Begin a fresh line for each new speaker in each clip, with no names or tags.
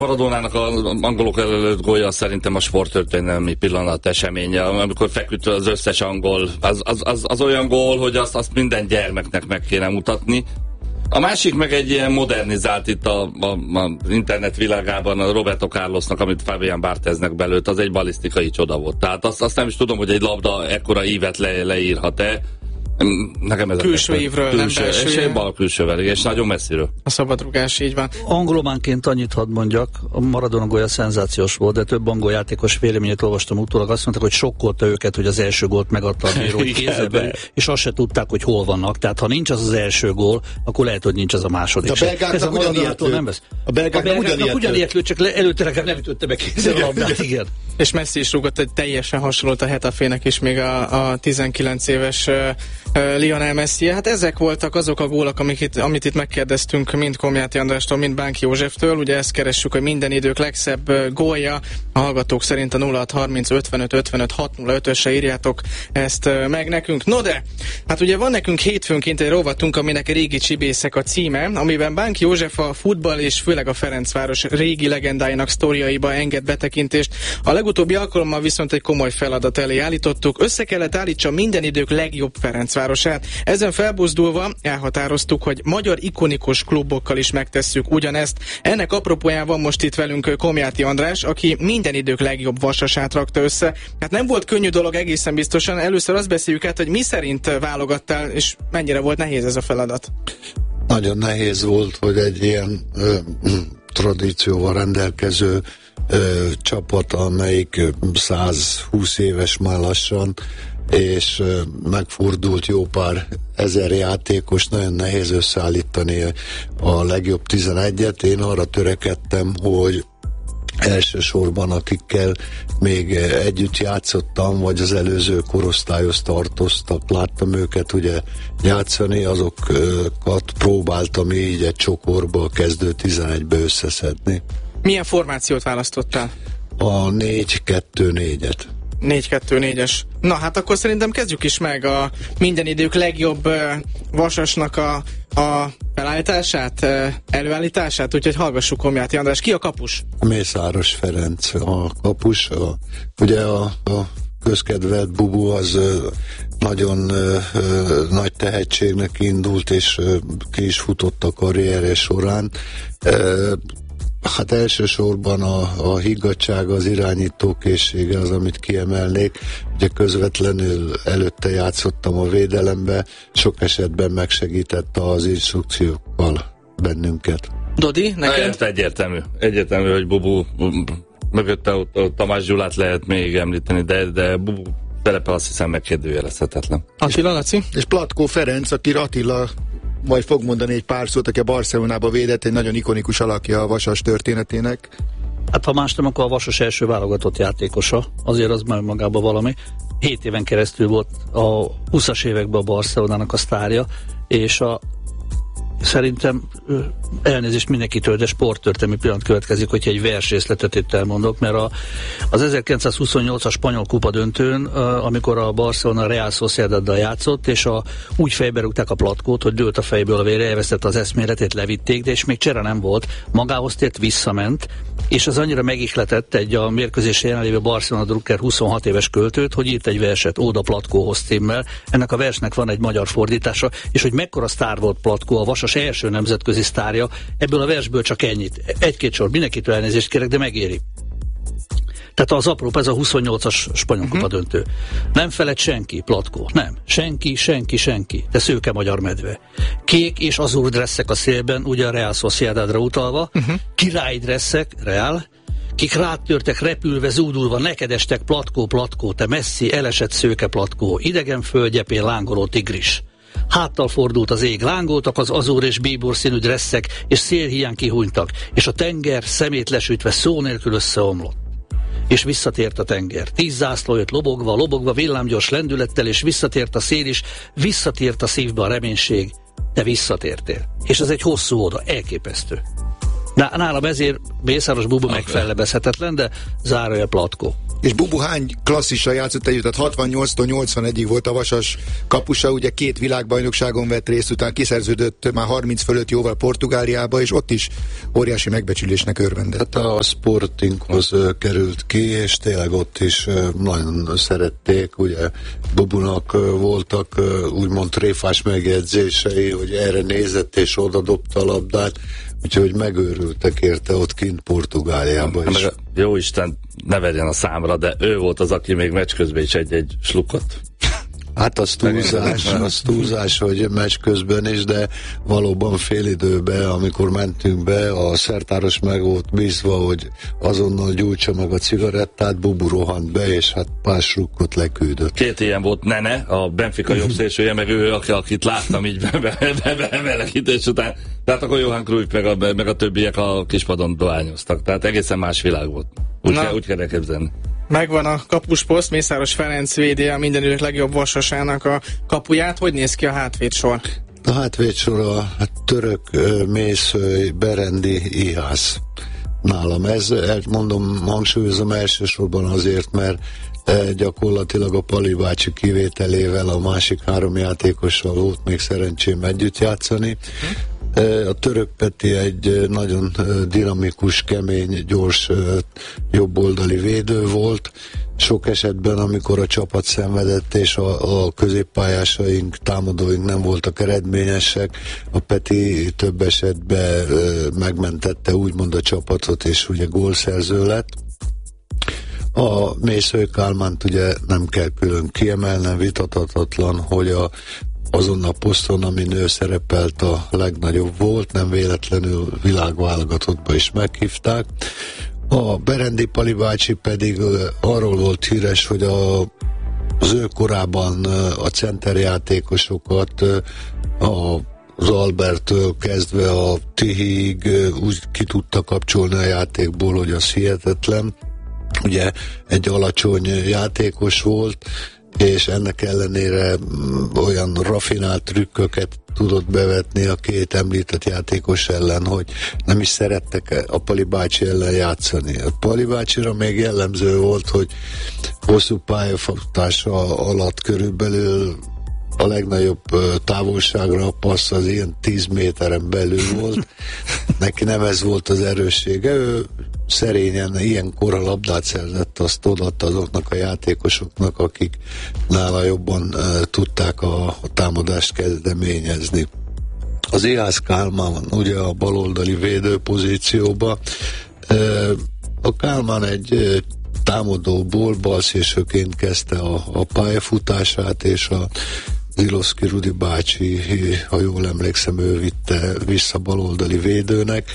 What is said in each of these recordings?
Maradónának az angolok előtt gólja szerintem a sporttörténelmi pillanat eseménye, amikor feküdt az összes angol, az olyan gól, hogy azt minden gyermeknek meg kéne mutatni. A másik meg egy ilyen modernizált itt a internet világában a Roberto Carlosnak, amit Fabián Bartheznek belőtt, az egy balisztikai csoda volt. Tehát azt nem is tudom, hogy egy labda ekkora ívet leírhat-e. Nekem ez
külső ívről, nem belső.
Bal külsővel, és nagyon messziről.
A szabadrugás, így van.
Angolománként annyit hadd mondjak, a Maradona gólja szenzációs volt, de több angol játékos véleményét olvastam utólag, azt mondták, hogy sokkolta őket, hogy az első gólt megadta a bíró kézzel, és azt se tudták, hogy hol vannak. Tehát ha nincs az első gól, akkor lehet, hogy nincs az a második.
Ez a Maradonától nem vesz. A belgáknak
ugyanilyet lőtt, csak előtte legalább nem ütötte be kézzel a labdát, igen.
És Messi is rúgott egy teljesen hasonlót a Hetafének is, még a 19 éves Lionel Messi. Hát ezek voltak azok a gólak, amit itt megkérdeztünk mind Komjáti Andrástól, mind Bánki Józseftől. Ugye ezt keressük, hogy minden idők legszebb gólja. A hallgatók szerint a 0630 55 55 605-ösre írjátok ezt meg nekünk. No de, hát ugye van nekünk hétfőnként egy rovatunk, aminek Régi Csibészek a címe, amiben Bánki József a futball és főleg a Ferencváros régi legendáinak sztoriaiba enged betekintést. A legutóbbi alkalommal viszont egy komoly feladat elé állítottuk. Össze kellett állítsa minden idők legjobb Ferencvárosát. Ezen felbuzdulva elhatároztuk, hogy magyar ikonikus klubokkal is megtesszük ugyanezt. Ennek apropóján van most itt velünk Komjáti András, aki minden idők legjobb Vasasát rakta össze. Hát nem volt könnyű dolog egészen biztosan. Először azt beszéljük át, hogy mi szerint válogattál, és mennyire volt nehéz ez a feladat?
Nagyon nehéz volt, hogy egy ilyen tradícióval rendelkező csapat, amelyik 120 éves már lassan, és megfordult jó pár ezer játékos, nagyon nehéz összeállítani a legjobb 11-et. Én arra törekedtem, hogy elsősorban akikkel még együtt játszottam, vagy az előző korosztályhoz tartoztak, láttam őket ugye játszani, azokat próbáltam így egy csokorba, a kezdő 11-be összeszedni.
Milyen formációt választottál?
A 4-2-4-et.
4-2-4-es. Na hát akkor szerintem kezdjük is meg a minden idők legjobb Vasasnak a felállítását, előállítását, úgyhogy hallgassuk Komjáti András. Ki a kapus?
Mészáros Ferenc a kapus. Ugye a közkedvelt Bubu az nagyon nagy tehetségnek indult, és ki is futott a karrierje során. Hát elsősorban a higgadtsága, az irányítókészsége az, amit kiemelnék. Ugye közvetlenül előtte játszottam a védelembe, sok esetben megsegítette az instrukciókkal bennünket.
Dodi, neked?
Egyértelmű, hogy Bubu mögötte Tamás Gyulát lehet még említeni, de Bubu szerepe azt hiszem megkérdőjelezhetetlen.
Attila, Laci?
És Platko Ferenc, aki Attila majd fog mondani egy pár szót, aki a Barcelonába védett, egy nagyon ikonikus alakja a Vasas történetének.
Hát ha más nem, akkor a Vasas első válogatott játékosa, azért az már magában valami. 7 éven keresztül volt a 20-as években a Barcelonának a sztárja, és szerintem elnézést mindenkitől, de sporttörténelmi pillanat következik, hogyha egy versrészletet itt elmondok, mert az 1928-as spanyol kupa döntőn, amikor a Barcelona Real Sociedaddal játszott, és úgy fejbe rúgták a Platkót, hogy dőlt a fejből a vére, elvesztette az eszméletét, levitték, de és még csere nem volt, magához tért, visszament, és az annyira megihletett egy a mérkőzés jelenlévő Barcelona Drucker 26 éves költőt, hogy írt egy verset Óda Platkóhoz címmel. Ennek a versnek van egy magyar fordítása, és hogy mekkora sztár volt Platkó, a Vasas első nemzetközi sztárja, ebből a versből csak ennyit. Egy-két sor, mindenkitől elnézést kérek, de megéri. Tehát az apróbb, ez a 28-as spanyol kupa döntő. Nem feled senki, Platkó. Nem. Senki. De szőke magyar medve. Kék és azur dresszek a szélben, ugye a Real Sociedadra utalva. Király dresszek, Real. Kik rátörtek repülve, zúdulva, neked estek, Platkó, te messzi, elesett szőke Platkó. Idegen földgyepén lángoló tigris. Háttal fordult az ég, lángoltak az azúr és bíbor színű dresszek, és szélhiány kihúnytak, és a tenger szemét lesütve szó nélkül összeomlott. És visszatért a tenger. 10 zászló jött lobogva villámgyors lendülettel, és visszatért a szél is, visszatért a szívbe a reménység, de visszatértél. És ez egy hosszú oda, elképesztő. Nálam ezért Mészáros Bubu megfellebezhetetlen, de zárója Platko.
És Bubu hány klasszissal játszott együtt? Tehát 68-tól 81-ig volt a Vasas kapusa, ugye 2 világbajnokságon vett részt, után kiszerződött már 30 fölött jóval Portugáliába, és ott is óriási megbecsülésnek örvendett.
Hát a Sportinghoz került ki, és tényleg ott is nagyon szerették, ugye Bubunak voltak úgymond tréfás megjegyzései, hogy erre nézett és oda dobta a labdát, úgyhogy megőrültek érte ott kint Portugáliában is.
Jó Isten, ne vegyen a számra, de ő volt az, aki még meccs közben is egy slukot.
Hát az túlzás, hogy meccs közben is, de valóban félidőben, amikor mentünk be, a szertáros meg volt bízva, hogy azonnal gyújtsa meg a cigarettát, Bubu rohant be, és hát pár slukkot leküldött.
2 ilyen volt Nene, a Benfica jobb szélsője, meg ő, akit láttam így bemelekítés után. Tehát akkor Johan Cruyff meg a többiek a kispadon dohányoztak. Tehát egészen más világ volt. Úgy kell elképzelni.
Megvan a kapusposzt, Mészáros Ferenc védi a minden idők legjobb Vasasának a kapuját. Hogy néz ki a hátvédsor?
A hátvédsor a Török, Mészöly, Berendi, Ihász. Nálam ez, mondom, hangsúlyozom elsősorban azért, mert gyakorlatilag a Pali bácsi kivételével a másik 3 játékossal volt még szerencsém együtt játszani. A Török Peti egy nagyon dinamikus, kemény, gyors jobboldali védő volt. Sok esetben, amikor a csapat szenvedett, és a középpályásaink, támadóink nem voltak eredményesek, a Peti több esetben megmentette úgymond a csapatot, és ugye gólszerző lett. A Mészöly Kálmánt ugye nem kell külön kiemelnem, vitathatatlan, hogy azon a poszton, amin ő szerepelt, a legnagyobb volt, nem véletlenül világválogatottba is meghívták. A Berendi Pali bácsi pedig arról volt híres, hogy az ő korában a centerjátékosokat az Alberttől kezdve a Tihiig úgy ki tudta kapcsolni a játékból, hogy az hihetetlen. Ugye egy alacsony játékos volt, és ennek ellenére olyan rafinált trükköket tudott bevetni a 2 említett játékos ellen, hogy nem is szerettek a Pali bácsi ellen játszani. A Pali bácsira még jellemző volt, hogy hosszú pályafutása alatt körülbelül a legnagyobb távolságra a passz az ilyen 10 méteren belül volt. Neki nem ez volt az erőssége, ő szerényen ilyenkor a labdát szerzett, azt odaadta azoknak a játékosoknak, akik nála jobban tudták a támadást kezdeményezni. Az Ihász Kálmán ugye a baloldali védő pozícióba. A Kálmán egy támadóból balszélsőként kezdte a pályafutását, és a Zilovszky Rudi bácsi, ha jól emlékszem, ő vitte vissza baloldali védőnek.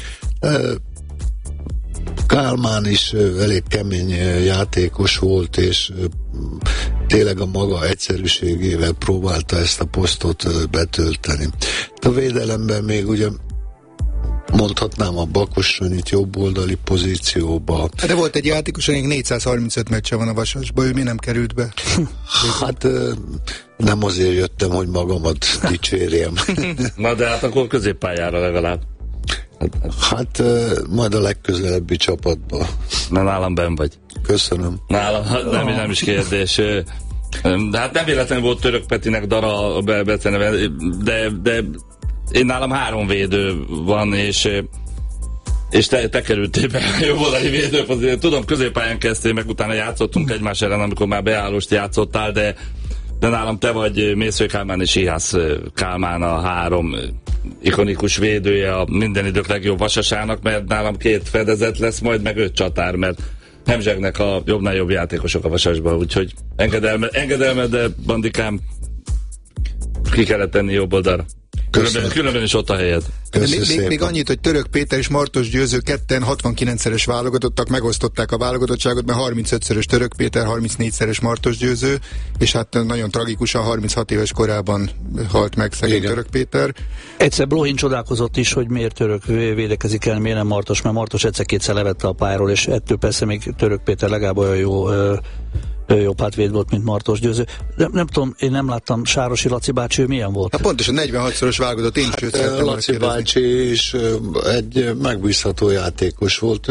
Kálmán is elég kemény játékos volt, és tényleg a maga egyszerűségével próbálta ezt a posztot betölteni. A védelemben még ugye mondhatnám a Bakossonyit jobboldali pozícióba.
De volt egy játékos, akinek 435 meccse van a Vasasban, ő mi nem került be?
Hát nem azért jöttem, hogy magamat dicsérjem.
Na de hát akkor középpályára legalább.
Hát majd a legközelebbi csapatba.
Na nálam benn vagy.
Köszönöm.
Nálam, nem is kérdés. De hát nem véletlenül volt Török Petinek dara a beceneve, de én nálam 3 védő van, és te kerültél be a jobboldali védőpozíciót. Tudom, középpályán kezdtél, meg utána játszottunk egymás ellen, amikor már beállóst játszottál, de nálam te vagy Mészöly Kálmán és Ihász Kálmán a 3 ikonikus védője a minden idők legjobb Vasasának, mert nálam 2 fedezet lesz, majd meg 5 csatár, mert hemzsegnek a jobbnál jobb játékosok a Vasasban, úgyhogy engedelmed, de bandikám, ki kellett tenni jobb oldalra. Különben is ott a helyed.
Még annyit, hogy Török Péter és Martos Győző ketten 69-szeres válogatottak, megosztották a válogatottságot, mert 35-szörös Török Péter, 34-szeres Martos Győző, és hát nagyon tragikusan 36 éves korában halt meg szegény Török Péter.
Egyszer Blohin csodálkozott is, hogy miért Török védekezik el, miért nem Martos, mert Martos egyszer-kétszer levette a pályáról, és ettől persze még Török Péter legalább olyan jó jobb hátvéd volt, mint Martos Győző. De nem tudom, én nem láttam Sárosi Laci bácsi, ő milyen volt?
Hát pontosan 46-szoros válogatott, én is őt szerettem volna
Laci
kérdezni.
bácsi is egy megbízható játékos volt.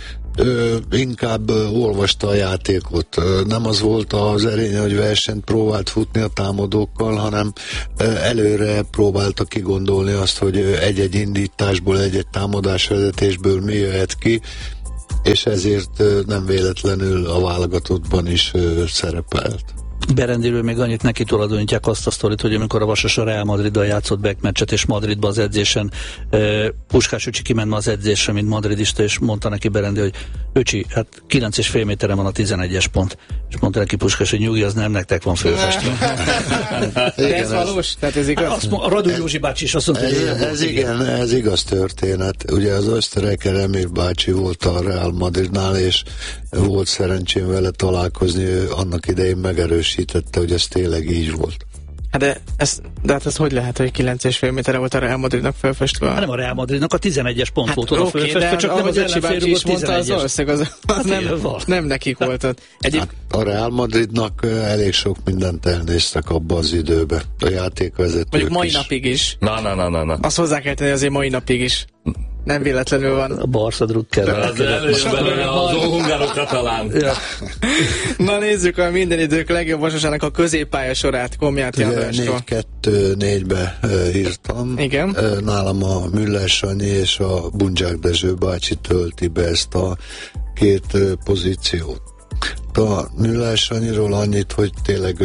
Inkább olvasta a játékot. Nem az volt az erénye, hogy versenyt próbált futni a támadókkal, hanem előre próbálta kigondolni azt, hogy egy-egy indításból, egy-egy támadásvezetésből mi jöhet ki, és ezért nem véletlenül a válogatottban is szerepelt.
Berendéről még annyit neki tulajdonítják azt a sztorit, hogy amikor a Vasas a Real Madriddal játszott backmatchet, és Madridban az edzésen Puskás öcsi kiment az edzésre, mint madridista, és mondta neki Berendé, hogy öcsi, hát 9,5 méteren van a 11-es pont. És mondta neki Puskás, hogy nyugi, az nem nektek van fölfestve.
De ez valós? Tehát ez igaz?
A Radu Józsi bácsi is azt mondta, hogy
ez igaz történet. Ugye az Ösztereker Emir bácsi volt a Real Madridnál, és volt szerencsém vele találkozni, ő annak idején megerősítette, hogy ez tényleg így volt.
Hát de ez hogy lehet, hogy 9,5 méterre volt a Real Madridnak felfestve?
Hát nem a Real Madridnak, a 11-es pont volt oda fölfestve, csak nem az
Öcsi is mondta, az valószínűleg az nem nekik volt ott.
Hát a Real Madridnak elég sok mindent elnéztek abba az időbe. A játékvezetők
mondjuk mai
is.
napig is.
Na.
Azt hozzá kell tenni, azért mai napig is. Nem véletlenül van.
A Barca Drucker.
Az hungárok talán.
Ja.
Na nézzük a minden idők legjobb vasasának a középpálya sorát, Komjáti Andrástól.
4-2-4-be írtam.
Igen.
Nálam a Müller Sanyi és a Bundzsák Dezső bácsi tölti be ezt a két pozíciót. A Müller Sanyiról annyit, hogy tényleg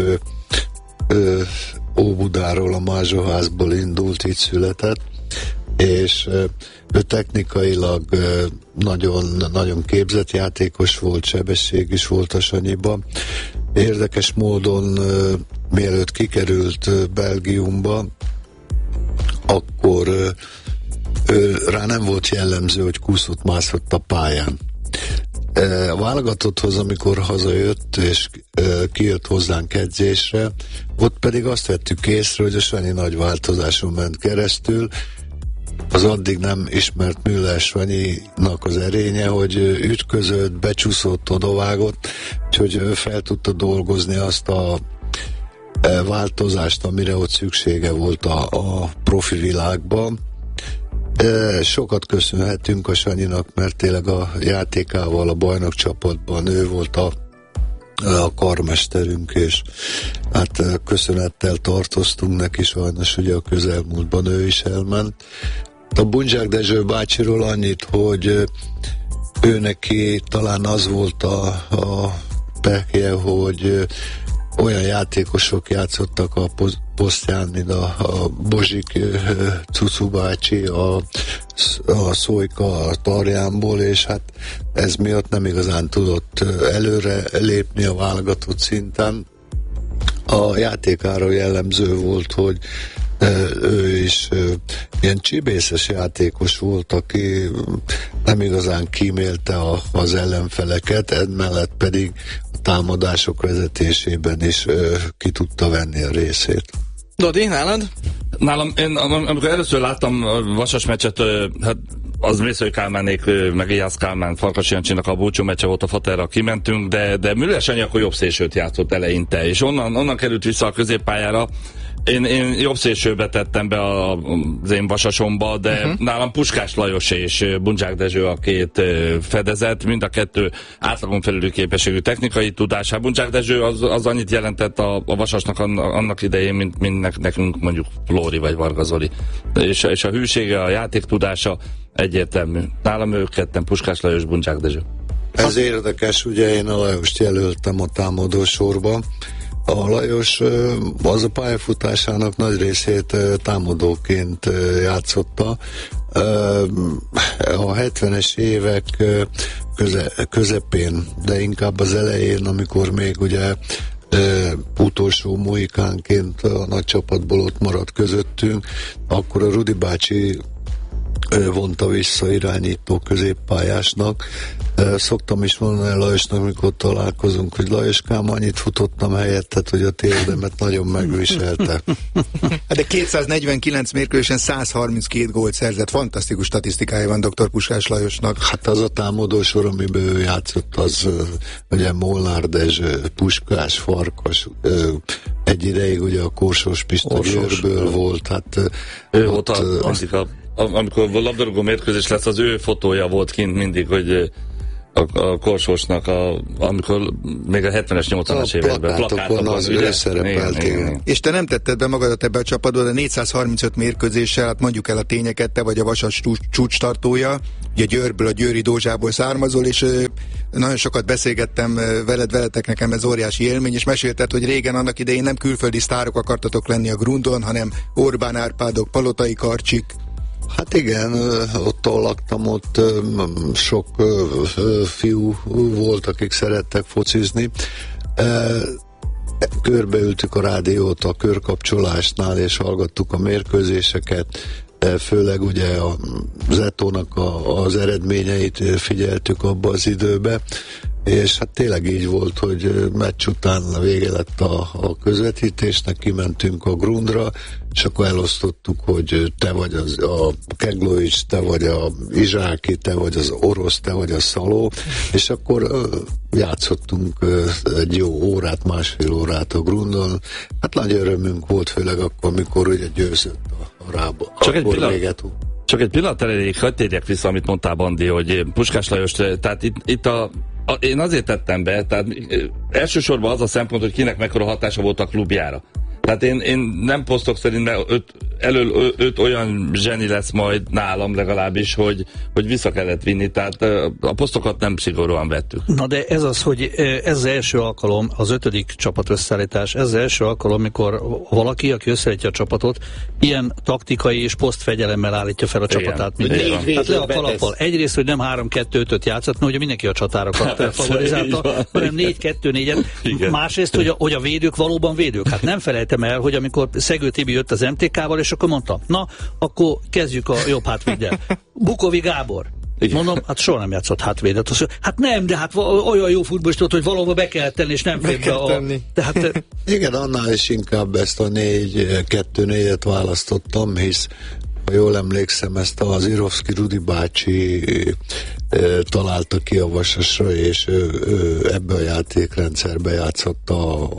ő Óbudáról, a Mázsóházból indult, itt született, és ő technikailag nagyon képzett játékos volt, sebesség is volt a Sanyiban. Érdekes módon, mielőtt kikerült Belgiumba, akkor rá nem volt jellemző, hogy kúszott, mászott a pályán. A válogatotthoz, amikor hazajött és kijött hozzánk edzésre, ott pedig azt vettük észre, hogy a Sanyi nagy változáson ment keresztül. Az addig nem ismert Müller Sanyinak az erénye, hogy ütközött, becsúszott, odavágott, úgyhogy fel tudta dolgozni azt a változást, amire ott szüksége volt a profi világban. Sokat köszönhetünk a Sanyinak, mert tényleg a játékával a bajnok csapatban ő volt a karmesterünk, és hát köszönettel tartoztunk neki, sajnos ugye a közelmúltban ő is elment. A Bundzsák Dezső bácsiról annyit, hogy ő neki talán az volt a pekje, hogy olyan játékosok játszottak a posztján, mint a Bozsik Cucu bácsi, a Szójka a Tarjánból, és hát ez miatt nem igazán tudott előre lépni a válogatott szinten. A játékára jellemző volt, hogy ő is ilyen csibészes játékos volt, aki nem igazán kímélte az ellenfeleket, emellett pedig a támadások vezetésében is ki tudta venni a részét.
Dodi, nálad?
Nálam, én amikor először láttam a Vasas meccset, hát az Mészői Kálmánék, meg Ijász Kálmán, Farkas Jancsinak a búcsú meccse volt, a Faterra kimentünk, de Müller Sanyi akkor jobb szélsőt játszott eleinte, és onnan került vissza a középpályára. Én jobb szélsőbe tettem be az én Vasasomba, de nálam Puskás Lajos és Bundzsák Dezső a két fedezet, mind a kettő átlagon felüli képességű technikai tudás. Hát Bundzsák Dezső az annyit jelentett a Vasasnak annak idején, mint nekünk mondjuk Flóri vagy Varga Zoli. És a hűsége, a játéktudása egyértelmű. Nálam ők ketten, Puskás Lajos, Bundzsák Dezső.
Ez érdekes, ugye én a Lajost jelöltem a támadó sorba. A Lajos az a pályafutásának nagy részét támadóként játszotta. A 70-es évek közepén, de inkább az elején, amikor még ugye utolsó mohikánként a nagy csapatból ott maradt közöttünk, akkor a Rudi bácsi vonta vissza irányító középpályásnak. Szoktam is mondani Lajosnak, amikor találkozunk, hogy Lajoskám, annyit futottam helyettet, hogy a térdemet nagyon megviselte.
De 249 mérkőzésen 132 gólt szerzett. Fantasztikus statisztikája van dr. Puskás Lajosnak.
Hát az a támadósor, amiben ő játszott, az ugye Molnár Dezső, Puskás, Farkas, egy ideig ugye a Korsós Pista Győrből volt. Hát,
ő volt amikor labdarúgó mérkőzés lesz, az ő fotója volt kint mindig, hogy a Korsósnak, amikor még a 70-es, 80-as években
plakátokon az ő szerepelt.
És te nem tetted be magadat ebbe a csapatba, de 435 mérkőzéssel, hát mondjuk el a tényeket, te vagy a Vasas csúcstartója, ugye Győrből, a Győri Dózsából származol, és nagyon sokat beszélgettem veletek, nekem ez óriási élmény, és mesélted, hogy régen annak idején nem külföldi sztárok akartatok lenni a Grundon, hanem Orbán Árpádok, Palotai Karcsik.
Hát igen, ott laktam, ott sok fiú volt, akik szerettek focizni. Körbeültük a rádiót a körkapcsolásnál, és hallgattuk a mérkőzéseket, főleg ugye a Zetónak az eredményeit figyeltük abba az időbe, és hát tényleg így volt, hogy meccs után vége lett a közvetítésnek, kimentünk a Grundra, és akkor elosztottuk, hogy te vagy a Keglovics, te vagy a Izsáki, te vagy az Orosz, te vagy a Szaló, és akkor játszottunk egy jó órát, másfél órát a Grundon. Hát nagy örömünk volt, főleg akkor, amikor ugye győzött a Rába.
Csak egy pillanat elég, hagyd térjek vissza, amit mondtál, Bandi, hogy Puskás Lajos, tehát itt én azért tettem be, tehát elsősorban az a szempont, hogy kinek mekkora hatása volt a klubjára. Tehát én nem posztok szerint, mert öt olyan zseni lesz majd nálam legalábbis, hogy vissza kellett vinni, tehát a posztokat nem szigorúan vettük.
Na de ez az, hogy ez az első alkalom, az 5. csapat összeállítás, ez az első alkalom, mikor valaki, aki összeállítja a csapatot, ilyen taktikai és posztfegyelemmel állítja fel a csapatát. Hát le a kalappal. Egyrészt, hogy nem 3-2-5-öt játszott, mert ugye mindenki a csatárokat favorizálta, hanem 4-2-4-et. Másrészt, hogy a védők valóban védők. Hát nem felejtem el, hogy amikor Szegő Tibi jött az MTK-val, és akkor mondta, na, akkor kezdjük a jobb hátvéddel. Bukovi Gábor. Igen. Mondom, hát soha nem játszott hátvédet. Hát nem, de hát olyan jó futballistot, hogy valahova be kell tenni, és nem fél be tehát,
igen, annál is inkább ezt a 4-2-4-et választottam, hisz ha jól emlékszem, ezt az Irovszki Rudi bácsi találta ki a Vasasra, és ő ebbe a játékrendszerbe játszotta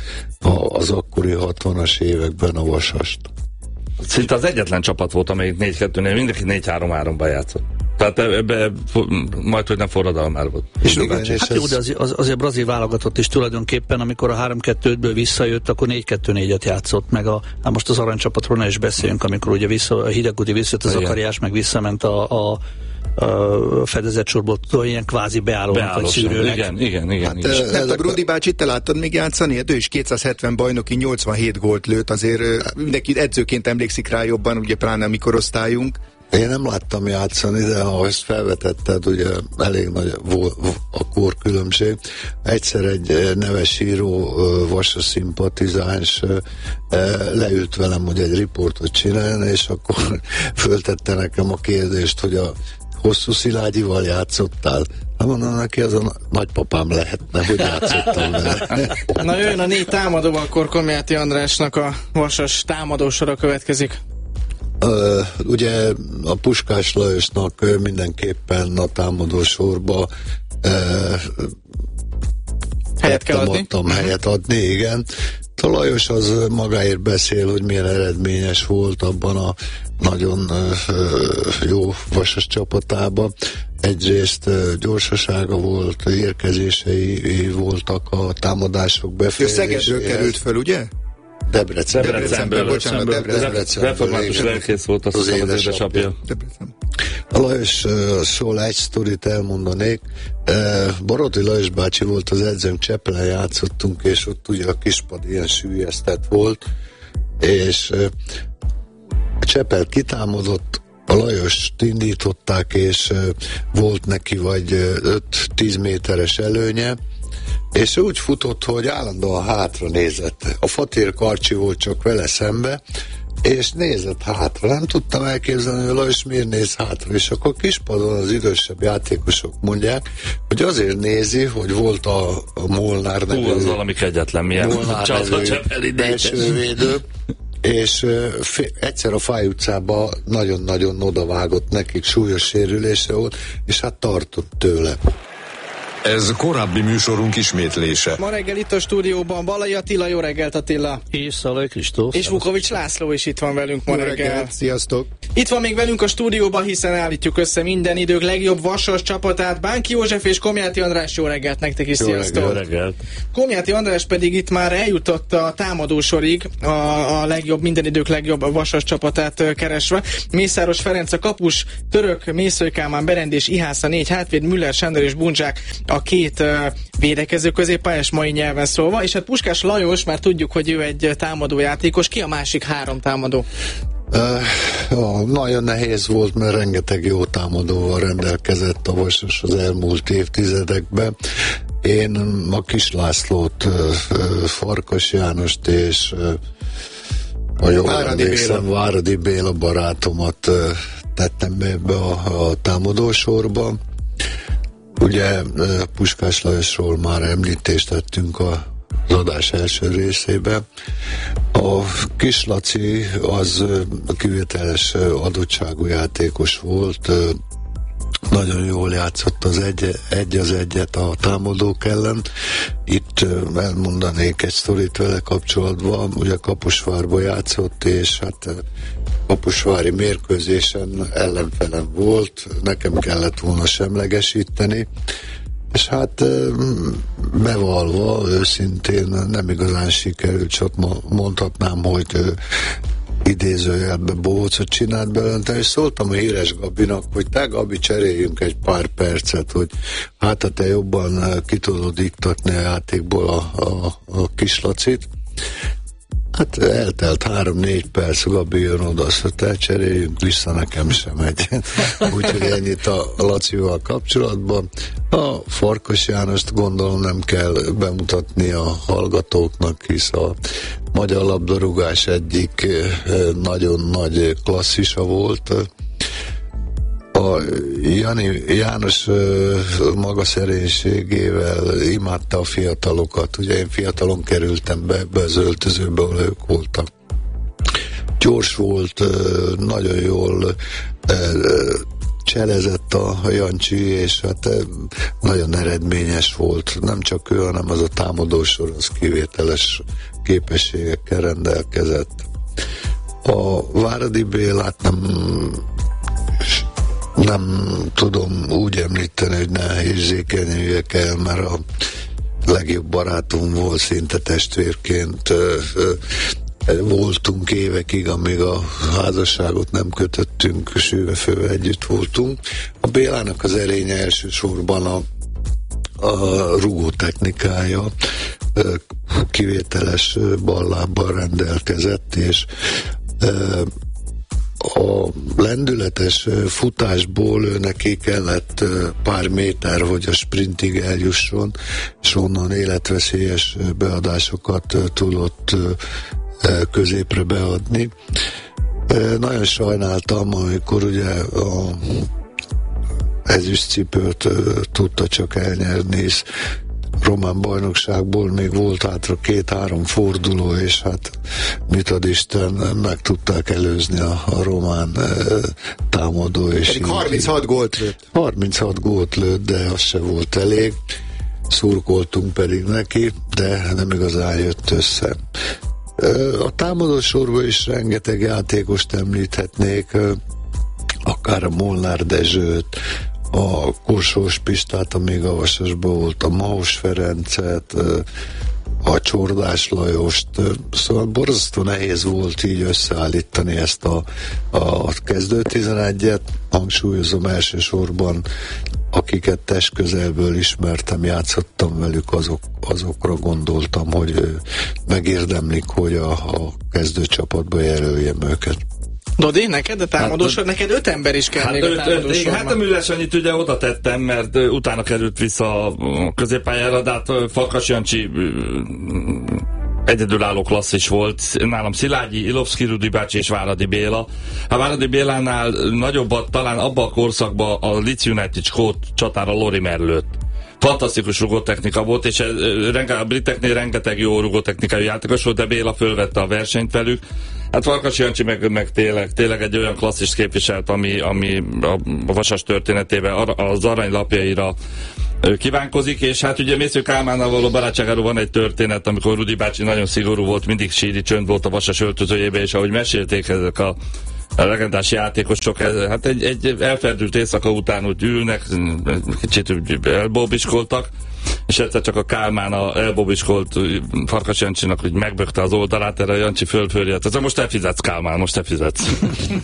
az akkori 60-as években a Vasast.
Szinte az egyetlen csapat volt, amelyik 4-2-nél mindenki 4-3-3-ban játszott. Tehát ebben majd, hogy nem forradalmár volt.
Hát jó, de azért brazil válogatott is tulajdonképpen, amikor a 3-2-5-ből visszajött, akkor 4-2-4-et játszott, meg most az aranycsapatról ne is beszéljünk, amikor ugye a Hidegkudi visszajött, az Akariás meg visszament a fedezetsorból ilyen kvázi beállónak vagy szűrőnek.
Igen.
Hát, nem a Brudi bácsi, te láttad még játszani? Hát ő is 270 bajnoki, 87 gólt lőtt, azért mindenki edzőként emlékszik rá jobban, ugye pláne a mi korosztályunk.
Én nem láttam játszani, de ha ezt felvetetted, ugye elég nagy a korkülönbség. Egyszer egy neves író, Vasas szimpatizáns leült velem, hogy egy riportot csinálni, és akkor föltette nekem a kérdést, hogy a Hosszú Szilágyival játszottál? Hát mondom neki, az a nagypapám lehetne, hogy játszottam vele.
Na jöjjön a 4 támadó, akkor Komjáti Andrásnak a Vasas támadósora következik.
Ugye a Puskás Lajosnak mindenképpen a támadósorba helyet adni, igen. A Lajos az magáért beszél, hogy milyen eredményes volt abban a nagyon jó Vasas csapatában. Egyrészt gyorsasága volt, érkezései voltak a támadások befejezéséhez.
Szegedről került föl, ugye?
Debrecenből.
Református lelkész volt, azt hiszem, az édesapja.
A Lajosról egy sztorit elmondanék. Baróti Lajos bácsi volt az edzőnk, Csepelen játszottunk, és ott ugye a kispad ilyen sűjesztett volt, és Csepel kitámadott, a Lajost indították, és volt neki vagy 5-10 méteres előnye, és úgy futott, hogy állandóan hátra nézett. A Fatér Karcsi volt csak vele szembe, és nézett hátra. Nem tudtam elképzelni, hogy Lajos miért néz hátra, és akkor kispadon az idősebb játékosok mondják, hogy azért nézi, hogy volt a Molnár nevű,
az valami kegyetlen, milyen
belső védő, és egyszer a Fáj utcában nagyon-nagyon odavágott, nekik súlyos sérülése volt, és hát tartott tőle.
Ez korábbi műsorunk ismétlése.
Ma reggel itt a stúdióban Balai Attila, jó reggelt Attila!
És Szalai Kristóf.
És Vukovics László is itt van velünk ma reggel.
Sziasztok!
Itt van még velünk a stúdióban, hiszen állítjuk össze minden idők legjobb vasas csapatát. Bánki József és Komjáti András, jó reggelt nektek is, sziasztok!
Jó reggelt!
Komjáti András pedig itt már eljutott a támadósorig, a legjobb, minden idők legjobb vasas csapatát keresve. Mészáros Ferenc a kapus, Török, Mészöly Kálmán, Berendés, Ihásza 4 hátvéd, Müller, Sándor és Buncsák a két védekező középpályás, mai nyelven szólva, és hát Puskás Lajos, már tudjuk, hogy ő egy támadó játékos. Ki a másik 3 támadó?
Nagyon nehéz volt, mert rengeteg jó támadóval rendelkezett a Vasas az elmúlt évtizedekben. Én a Kis Lászlót, Farkas Jánost és ha jól emlékszem, Váradi Béla barátomat tettem be ebbe a támadósorba. Ugye Puskás Lajosról már említést tettünk az adás első részében. A Kis Laci az kivételes adottságú játékos volt, nagyon jól játszott az egyet a támadók ellen. Itt elmondanék egy sztorit vele kapcsolatban, ugye Kaposvárba játszott, és hát kaposvári mérkőzésen ellenfelem volt, nekem kellett volna semlegesíteni, és hát bevallva őszintén nem igazán sikerült, csak mondhatnám, hogy idézőjelben bohócot csinált belőle, és szóltam a híres Gabinak, hogy te Gabi, cseréljünk egy pár percet, hogy hát te jobban ki tudod iktatni a játékból a Kis Lacit. Hát eltelt 3-4 perc, Gabi jön oda, szóval cseréljünk vissza, nekem sem egy. Úgyhogy ennyit a Lacival kapcsolatban. A Farkas Jánost gondolom nem kell bemutatni a hallgatóknak, hisz a magyar labdarúgás egyik nagyon nagy klasszisa volt. A János maga szerénységével imádta a fiatalokat. Ugye én fiatalon kerültem be ebbe az öltözőbe, ahol ők voltak. Gyors volt, nagyon jól cselezett a Jancsi, és hát nagyon eredményes volt. Nem csak ő, hanem az a támadósor, az kivételes képességekkel rendelkezett. A Váradi Bélát nem tudom úgy említeni, hogy ne érzékenyüljek el, mert a legjobb barátom volt, szinte testvérként voltunk évekig, amíg a házasságot nem kötöttünk, sűvefővel együtt voltunk. A Bélának az erénye elsősorban a rugó technikája, kivételes ballábbal rendelkezett, és a lendületes futásból ő neki kellett pár méter, hogy a sprintig eljusson, és onnan életveszélyes beadásokat tudott középre beadni. Nagyon sajnáltam, amikor ugye a ezüstcipőt tudta csak elnyerni, és román bajnokságból még volt hátra 2-3 forduló, és hát mit ad Isten, meg tudták előzni a román támadó. És
36 gólt lőtt.
36 gólt lőtt, de az se volt elég. Szurkoltunk pedig neki, de nem igazán jött össze. A támadó sorban is rengeteg játékost említhetnék, akár a Molnár Dezsőt, a Korsós Pistát, amíg a Vasasban volt, a Mahos Ferencet, a Csordás Lajost, szóval borzasztó nehéz volt így összeállítani ezt a kezdő 11-et, hangsúlyozom elsősorban, akiket testközelből ismertem, játszottam velük, azokra gondoltam, hogy megérdemlik, hogy a kezdőcsapatba jelöljem őket.
Dodi, neked a támadósor, neked 5 ember is kell még a támadósorban.
Hát a Müller Sanyit ugye oda tettem, mert utána került vissza a középpályára, de hát Farkas Jancsi egyedülálló klasszis volt. Nálam Szilágyi, Ilovszki Rudi bácsi és Váradi Béla. A Váradi Bélánál nagyobbat talán abban a korszakban a Leeds United skót csatára Lorimer lőtt. Fantasztikus rugótechnika volt, és a briteknél rengeteg jó rugótechnikai játékos volt, de Béla fölvette a versenyt velük. Hát Farkas Jancsi meg tényleg egy olyan klasszist képviselt, ami a Vasas történetében az aranylapjaira kívánkozik, és hát ugye Mésző Kálmánnal való barátságáról van egy történet, amikor Rudi bácsi nagyon szigorú volt, mindig síri csönd volt a Vasas öltözőjében, és ahogy mesélték ezek a legendás játékosok, hát egy elferdült éjszaka után úgy ülnek, kicsit elbóbiskoltak, és egyszer csak a Kálmán elbobiskolt Farkas Jancsinak, hogy megbökte az oldalát, erre Jancsi fölfőrjött. Ez most te fizetsz, Kálmán, most te fizetsz.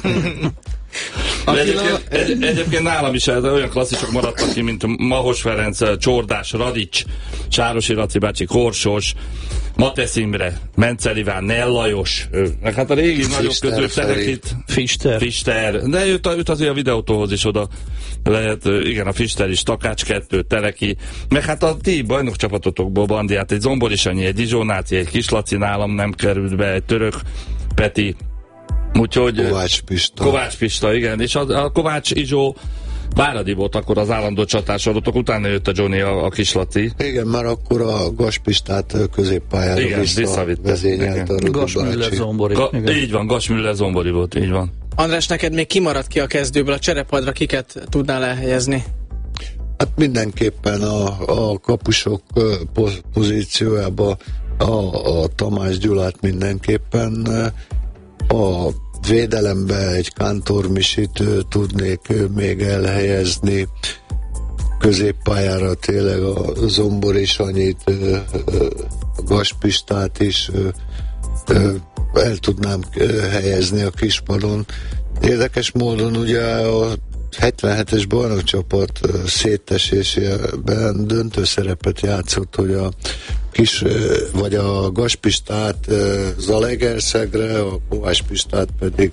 Egyébként nálam is olyan klasszisok maradtak ki, mint Mahos Ferenc, Csordás, Radics, Sárosi Laci bácsi, Korsos, Matesz Imre, Mencel Iván, Nell Lajos, meg hát a régi nagyok közül Telekit, Fister, de őt azért a videótóhoz is oda lehet, igen, a Fister is, Takács 2, Teleki, meg hát a ti bajnokcsapatotokból Bandiát, egy Zombori Sanyi, egy Izsónáci, egy Kislaci nálam nem került be, egy Török Peti, úgyhogy Kovács Pista, igen, és a Kovács Izsó Váradi volt akkor az állandó csatásorotok, utána jött a Johnny, a Kislaci.
Igen, már akkor a Gaspistát középpályára visszavezényelt a
Gasmüller Zombori.
Így van, Gasmüller Zombori volt, így van.
András, neked még kimaradt ki a kezdőből, a cserepadra kiket tudnál elhelyezni?
Hát mindenképpen a kapusok pozíciójába a Tamás Gyulát mindenképpen, a védelembe egy Kántor Misit tudnék még elhelyezni, középpályára tényleg a Zombori Sanyit, a Gaspistát is el tudnám helyezni a kispadon. Érdekes módon ugye a 77-es bajnokcsapat szétesésében döntő szerepet játszott, hogy vagy a Gaspistát Zalaegerszegre, a Kovács Pistát pedig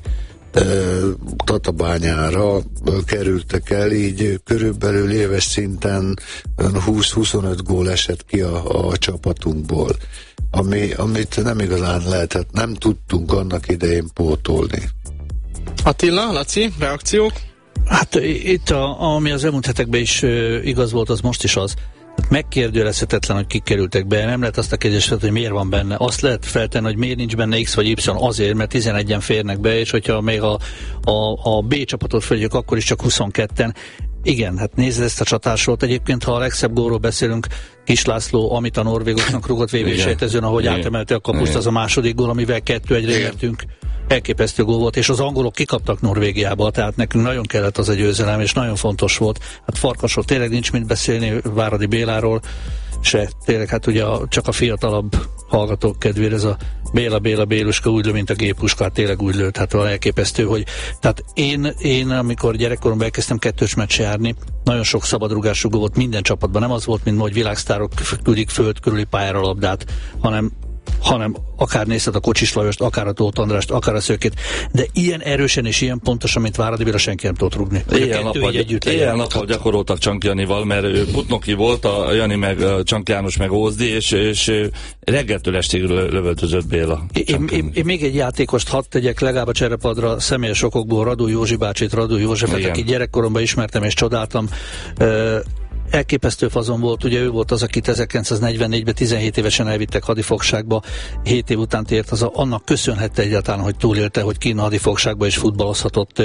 Tatabányára kerültek el, így körülbelül éves szinten 20-25 gól esett ki a csapatunkból, amit nem igazán lehetett, nem tudtunk annak idején pótolni.
Attila, Laci, reakciók?
Hát itt, ami az elmúlt hetekben is igaz volt, az most is az. Megkérdőjelezhetetlen, hogy kik kerültek be. Nem lehet azt a kérdést, hogy miért van benne. Azt lehet feltenni, hogy miért nincs benne X vagy Y, azért, mert 11-en férnek be, és hogyha még a B csapatot fölgyük, akkor is csak 22-en. Igen, hát nézd ezt a csatásról. Egyébként, ha a legszebb gólról beszélünk, Kis László, amit a norvégoknak rugott VB-sejtezőn, ahogy átemelte a kapust, az a második gól, amivel 2-1-re nyertünk. Elképesztő gól volt, és az angolok kikaptak Norvégiába, tehát nekünk nagyon kellett az a győzelem, és nagyon fontos volt. Hát Farkasról tényleg nincs mit beszélni, Váradi Béláról se, tényleg hát ugye csak a fiatalabb hallgatók kedvére ez a Béla Béluska úgy lő, mint a géppuska, hát tényleg úgy lőtt, hát valami elképesztő, hogy tehát én amikor gyerekkoromban elkezdtem kettős meccse járni, nagyon sok szabadrugású gól volt minden csapatban, nem az volt, mint hogy világsztárok küldik föld körüli pályára labdát, hanem akár nézted a Kocsis Lajost, akár a Tóth Andrást, akár a Szőkét, de ilyen erősen és ilyen pontosan, mint Váradi Béla, senki nem tudott rúgni.
Éjjel-nappal gyakoroltak Csank Janival, mert Putnoki volt, a Jani meg Csank János meg Ózdi, és reggeltől estig lövöldözött Béla.
Én még egy játékost hadd tegyek legalább a cserepadra személyes okokból, Radó Józsi bácsit, Radó Józsefet, aki gyerekkoromban ismertem és csodáltam. Elképesztő fazon volt, ugye ő volt az, akit 1944-ben 17 évesen elvittek hadifogságba, 7 év után tért annak köszönhette egyáltalán, hogy túlélte, hogy Kína hadifogságba is futballozhatott,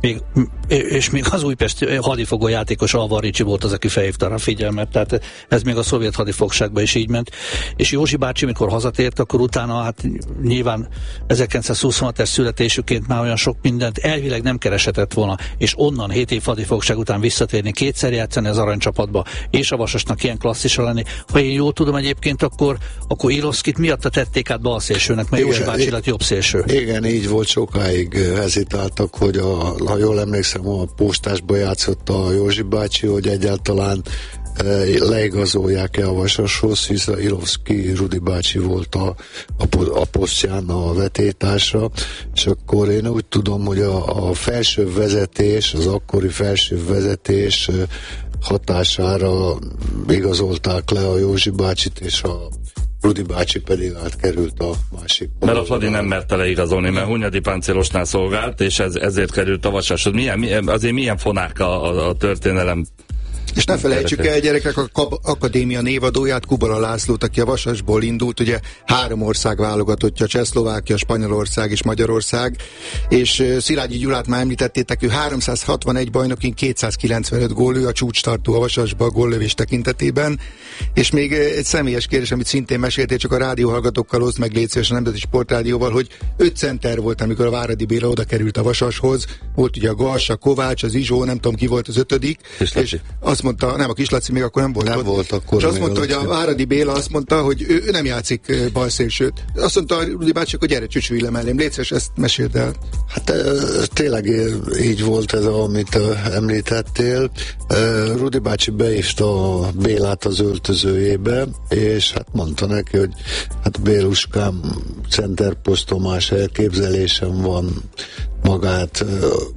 és még az Újpest hadifogó játékos Alvar Ricsi volt az, aki felhívta rá figyelmet, tehát ez még a szovjet hadifogságba is így ment. És Józsi bácsi, mikor hazatért, akkor utána hát nyilván 1926-es születésüként már olyan sok mindent elvileg nem kereshetett volna, és onnan 7 év hadifogság után visszatérni, kétszer játszani az aranycsapatba, és a Vasasnak ilyen klasszisa lenni. Ha én jól tudom egyébként, akkor Ilovszkit miatt tették át balszélsőnek, mert Józsi bácsi lett jobb szélső.
Igen, így volt, sokáig hezitáltak, hogy ha jól emlékszem, a Postásba játszott a Józsi bácsi, hogy egyáltalán leigazolják-e a Vasashoz, hisz a Ilovszki Rudi bácsi volt a posztján a vetétársa, és akkor én úgy tudom, hogy a felső vezetés, az akkori felső vezetés hatására igazolták le a Józsi bácsit, és Rudi bácsi pedig átkerült a másik.
Mert a Fradi nem merte leigazolni, mert Hunyadi páncélosnál szolgált, és ezért került a Vasashoz. Milyen fonák a történelem.
És ne felejtsük el gyerekek a akadémia névadóját, Kubala Lászlót, aki a Vasasból indult, ugye 3 ország válogatottja, Csehszlovákia, Spanyolország és Magyarország, és Szilágyi Gyulát már említettétek, ő 361 bajnokin 295 gól, ő a csúcstartó a Vasasba a góllövés tekintetében, és még egy személyes kérdés, amit szintén meséltél, csak a rádióhallgatókkal oszd meg légy szíves a Nemzeti Sportrádióval, hogy 5 center volt, amikor a Váradi Béla oda került a Vasashoz, volt ugye a Galsa, Kovács, az Izsó, nem tudom ki volt az 5. és azt mondta, nem, a Kislaci még akkor nem volt.
Nem volt akkor.
És azt mondta, hogy a Váradi Béla azt mondta, hogy ő nem játszik balszélsőt. Azt mondta a Rudi bácsi, hogy gyere, csücsülj le mellém. Légy szíves, ezt meséld el.
Hát tényleg így volt ez, amit említettél. Rudi bácsi beívta a Bélát az öltözőjébe, és hát mondta neki, hogy hát Béluskám, centerposzton más elképzelésem van, magát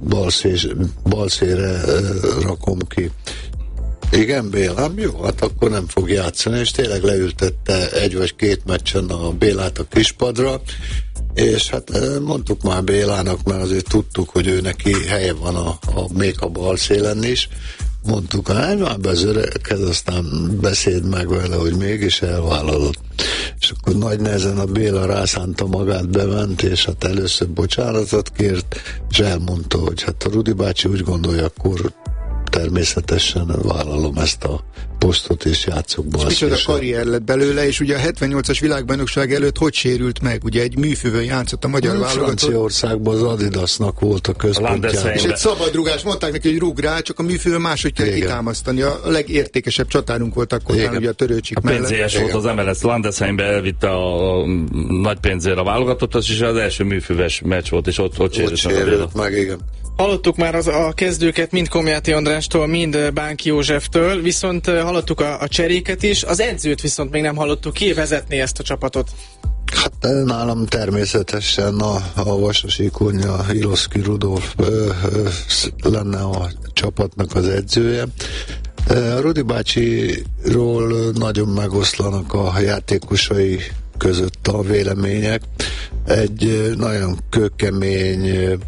balszére rakom ki. Igen, Bélám, jó, hát akkor nem fog játszani, és tényleg leültette 1 vagy 2 meccsen a Bélát a kispadra, és hát mondtuk már Bélának, mert azért tudtuk, hogy ő neki helye van még a balszélen is, mondtuk, hogy már bezöreked, aztán beszéd meg vele, hogy mégis elvállalod. És akkor nagy nehezen a Béla rászánta magát, bement, és hát először bocsánatot kért, és elmondta, hogy hát a Rudi bácsi úgy gondolja, akkor természetesen vállalom ezt a posztot, és játszok balszélsőt.
És micsoda karrier lett belőle, és ugye a 78-as világbajnokság előtt hogy sérült meg? Ugye egy műfővön játszott a magyar válogatott.
Franciaországban az Adidasnak volt a központja.
És egy szabadrugás, mondták neki, hogy rúg rá, csak a műfővön máshogy kell kitámasztani. A legértékesebb csatárunk volt akkor, ugye a Törőcsik mellett.
A pénzélyes volt az MLS, Landesheimbe elvitte a nagy pénzért a válogatottat, és az első műfőves meccs volt, és ott sérült
meg, igen.
Hallottuk már a kezdőket mind Komjáti Andrástól, mind Bánki Józseftől, viszont hallottuk a cseréket is, az edzőt viszont még nem hallottuk. Ki vezetné ezt a csapatot?
Hát nálam természetesen a vasasi Konya Iloszki Rudolf lenne a csapatnak az edzője. Rudi bácsiról nagyon megoszlanak a játékosai között a vélemények. Egy nagyon kőkemény,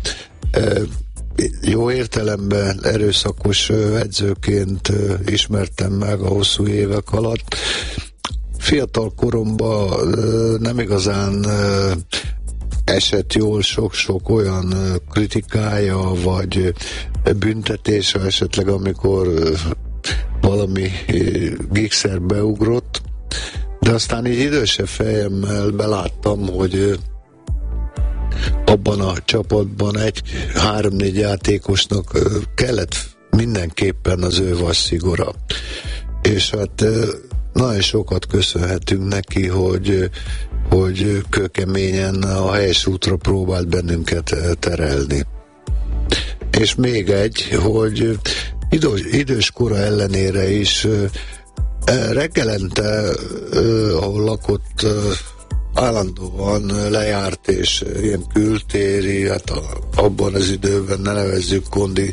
jó értelemben erőszakos edzőként ismertem meg a hosszú évek alatt. Fiatal koromban nem igazán esett jól sok-sok olyan kritikája, vagy büntetése esetleg, amikor valami gigszer beugrott, de aztán így idősebb fejemmel beláttam, hogy abban a csapatban 3-4 játékosnak kellett mindenképpen az ő vasszigora. És hát nagyon sokat köszönhetünk neki, hogy kőkeményen a helyes útra próbált bennünket terelni. És még egy, hogy idős kora ellenére is reggelente, ahol lakott, állandóan lejárt, és ilyen kültéri, hát abban az időben ne nevezzük kondi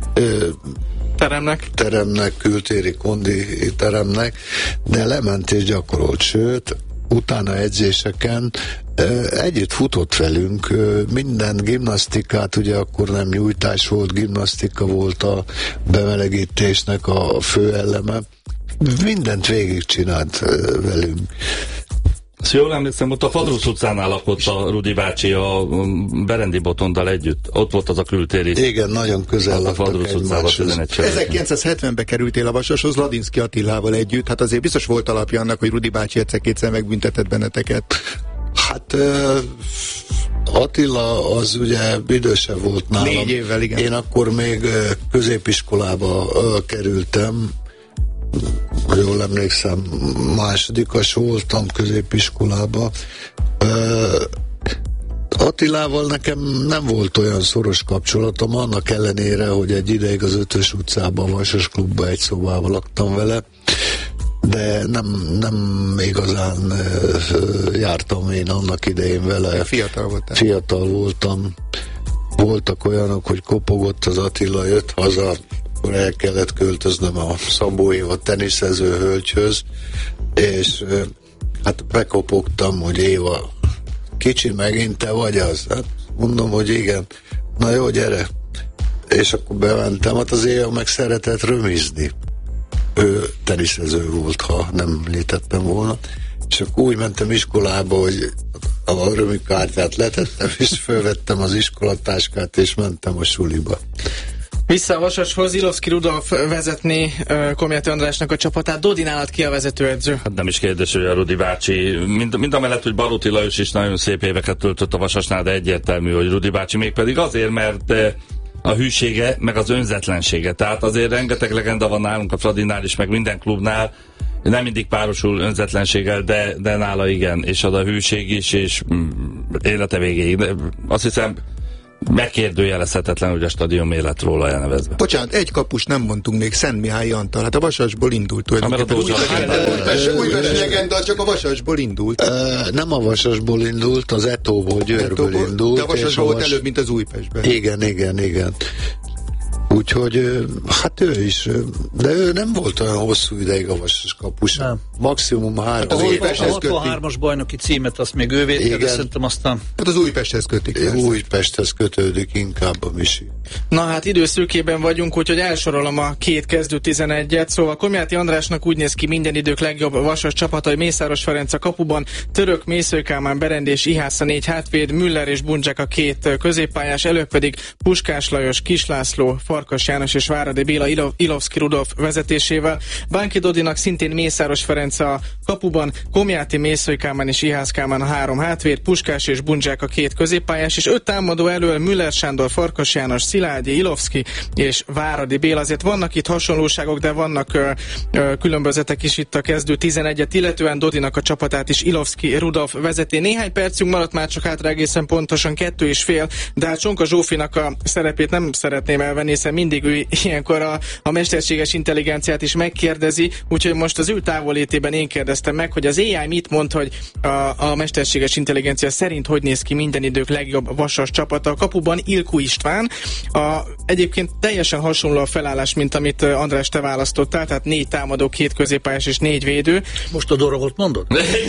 teremnek, kültéri kondi teremnek, de lement és gyakorolt, sőt, utána edzéseken együtt futott velünk, minden gimnasztikát, ugye akkor nem nyújtás volt, gimnasztika volt a bemelegítésnek a fő eleme, mindent végigcsinált velünk.
Ezt jól emlékszem, ott a Fadrusz utcánál lakott a Rudi bácsi a Berendi Botondal együtt. Ott volt az a kültéri.
Igen, nagyon közel laktak egymáshoz.
1970-ben kerültél a Vasashoz Ladinszki Attilával együtt. Hát azért biztos volt alapja annak, hogy Rudi bácsi egyszer-kétszer megbüntetett benneteket.
Hát Attila az ugye idősebb volt nálam.
4 évvel, igen.
Én akkor még középiskolába kerültem. Jól emlékszem, másodikas voltam középiskolába. Attilával nekem nem volt olyan szoros kapcsolatom, annak ellenére, hogy egy ideig az 5-ös utcában, a Vasas klubban egy szobában laktam vele, de nem igazán jártam én annak idején vele. Fiatal voltam. Voltak olyanok, hogy kopogott az Attila, jött haza, akkor el kellett költöznöm a Szabó Éva teniszező hölgyhöz, és Hát bekopogtam, hogy Éva, kicsi, megint te vagy az? Hát mondom, hogy igen. Na jó, gyere. És akkor bementem, hát az Éva meg szeretett römizni. Ő teniszező volt, ha nem említettem volna. És akkor úgy mentem iskolába, hogy a römikártyát letettem, és fölvettem az iskolatáskát, és mentem a suliba.
Vissza a Vasashoz, Ilovszki Rudolf vezetné Komjáti Andrásnak a csapatát. Dodi, nálad ki a vezetőedző?
Hát nem is kérdés, hogy a Rudi bácsi, mind a mellett, hogy Baróti Lajos is nagyon szép éveket töltött a Vasasnál, de egyértelmű, hogy Rudi bácsi mégpedig azért, mert a hűsége, meg az önzetlensége. Tehát azért rengeteg legenda van nálunk a Fradinál is, meg minden klubnál, nem mindig párosul önzetlenséggel, de nála igen, és az a hűség is, és élete végéig. De azt hiszem, megkérdőjelezhetetlen, hogy a stadion élet róla elnevezve.
Bocsánat, egy kapus nem mondtunk még, Szent Mihály Antal. Hát a Vasasból indult tulajdonképpen. Újpest legenda, csak a Vasasból indult.
Nem a Vasasból indult, az Etóból, Győrből indult.
De a Vasasból volt előbb, mint az Újpestben.
Igen. Úgyhogy, hát ő is, de ő nem volt olyan hosszú ideig a Vasas kapus. Nem. Maximum 3
az Újpesthez kötik. A 63-as bajnoki címet azt még ő védte, de szerintem aztán...
Hát az Újpesthez kötik.
Újpesthez kötődik inkább a Misi.
Na hát időszűkében vagyunk, úgyhogy elsorolom a két kezdő 11-et. Szóval Komjáti Andrásnak úgy néz ki minden idők legjobb Vasas csapata, hogy Mészáros Ferenc a kapuban, Török, Mészöly Kálmán, Berendés, Ihásza 4 hátvéd, Müller és Buncsák a 2 középpályás, előbb pedig Puskás Lajos, Kis László, Farkas János és Váradi Béla Ilovszki Rudolf vezetésével. Bánki Dodinak szintén Mészáros Ferenc a kapuban, Komjáti, Mészöly Kálmán és Ihász Kálmán a 3 hátvéd, Puskás és Buncsák a 2 középpályás, és 5 támadó elől Müller Sándor, Farkas János, Szilágyi, Ilovszki és Váradi Béla. Azért vannak itt hasonlóságok, de vannak különbözetek is itt a kezdő 11-et, illetően Dodinak a csapatát is Ilovszki Rudolf vezeti. Néhány percünk maradt már csak hátra, egészen pontosan 2,5, de hát Csonka Zsófinak a szerepét nem szeretném elvenni, hiszen mindig ő ilyenkor a mesterséges intelligenciát is megkérdezi, úgyhogy most az ő távollétében én kérdeztem meg, hogy az AI mit mond, hogy a mesterséges intelligencia szerint hogy néz ki minden idők legjobb Vasas csapata. A kapuban Ilkó István, egyébként teljesen hasonló a felállás, mint amit András te választottál, tehát 4 támadó, 2 középpályás és 4 védő.
Most a dorogot mondod?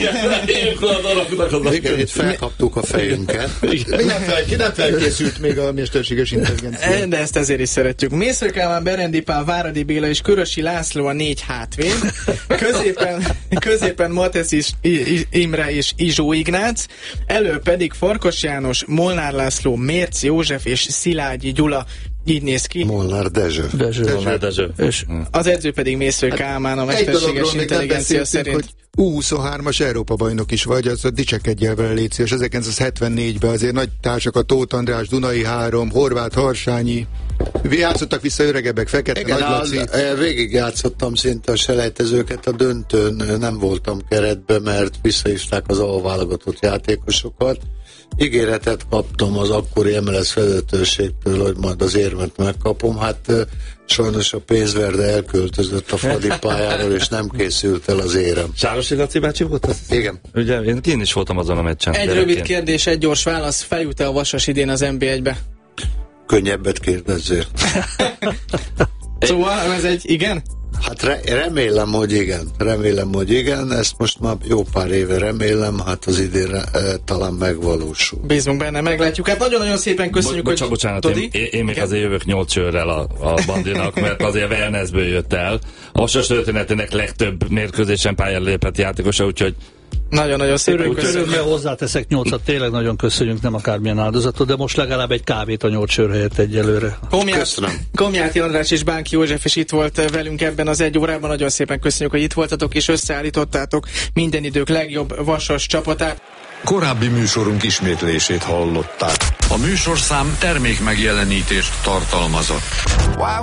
Igen, itt felkaptuk a fejünket.
Nem felkészült még a mesterséges intelligencia.
De ezt ezért is szeretjük. Mészöly Kálmán, Berendi Pál, Váradi Béla és Körösi László a 4 hátvéd. Középen Matesz Imre és Izsó Ignác. Elő pedig Farkas János, Molnár László, Mérc József és Szilágyi Gyula. Így néz ki.
Molnár Dezső.
És az edző pedig Mészöly Kálmán, a mesterséges intelligencia szerint.
Hogy U23-as Európa-bajnok is vagy, az a dicsekedjél vele, légy szíves. 1974-ben azért nagy társak, a Tóth András, Dunai 3, Horváth Harsányi. Játszottak vissza öregebbek, Fekete Nagy Laci.
Végig játszottam szinte a selejtezőket, a döntőn nem voltam keretbe, mert visszahívták az alválogatott játékosokat. Ígéretet kaptam az akkori MLS vezetőségtől, hogy majd az érmet megkapom. Hát sajnos a pénzverde elköltözött a Fradi pályáról, és nem készült el az érem.
Sárosi Laci bácsi volt az?
Igen.
Ugye, én is voltam azon a meccsen.
Egy rövid kérdés, egy gyors válasz. Feljut-e a Vasas idén az NB1-be?
Könnyebbet kérdezzél.
Szóval ez egy igen?
Hát remélem, hogy igen, ezt most már jó pár éve remélem, hát az idén talán megvalósul.
Bízunk benne, meglátjuk. Hát nagyon-nagyon szépen köszönjük,
Bocsánat, én még azért jövök 8 sörrel a Bandinak, mert azért wellnessből jött el. A Vasas történetének legtöbb mérkőzésen pályára lépett játékosa, úgyhogy
nagyon-nagyon szépen köszönjük.
Örömmel hozzáteszek 8-at, tényleg nagyon köszönjük, nem akármilyen áldozatot, de most legalább egy kávét a 8 sör helyett egyelőre.
Komjáti András és Bánki József is itt volt velünk ebben az 1 órában. Nagyon szépen köszönjük, hogy itt voltatok és összeállítottátok minden idők legjobb Vasas csapatát.
Korábbi műsorunk ismétlését hallották. A műsorszám termék megjelenítést tartalmazott.